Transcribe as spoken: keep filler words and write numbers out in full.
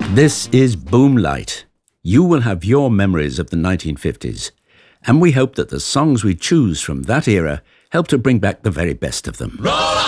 This is Boomlight. You will have your memories of the nineteen fifties, and we hope that the songs we choose from that era help to bring back the very best of them. Roll